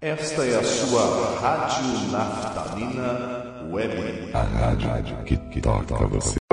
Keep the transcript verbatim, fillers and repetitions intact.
Esta é a sua Rádio Naftalina Web. A rádio que toca você.